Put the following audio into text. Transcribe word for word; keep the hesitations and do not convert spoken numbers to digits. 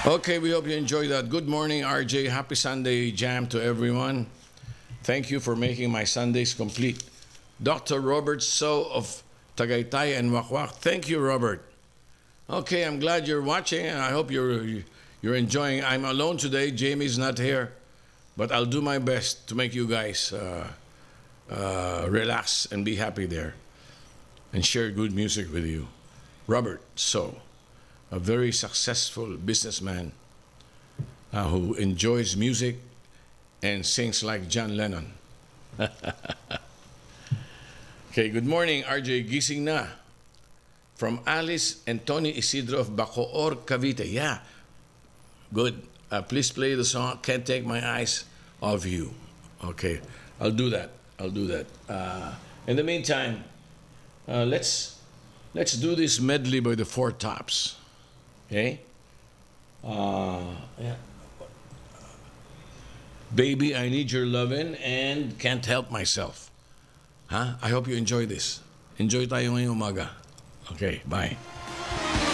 Okay, we hope you enjoyed that. Good morning, R J. Happy Sunday jam to everyone. Thank you for making my Sundays complete. Doctor Robert So of Tagaytay and Wakwak. Thank you, Robert. Okay, I'm glad you're watching, and I hope you're you're enjoying. I'm alone today. Jamie's not here, but I'll do my best to make you guys uh, uh, relax and be happy there, and share good music with you. Robert So, a very successful businessman uh, who enjoys music and sings like John Lennon. Okay, good morning, R J. Gising na. From Alice and Tony Isidro of Bacoor, Cavite. Yeah, good. Uh, please play the song Can't Take My Eyes Off You. Okay, I'll do that. I'll do that. Uh, in the meantime, uh, let's let's do this medley by the Four Tops. Okay? Uh, yeah. Baby, I Need Your Lovin' and Can't Help Myself. Huh? I hope you enjoy this. Enjoy tayo ngayong umaga. Okay, bye.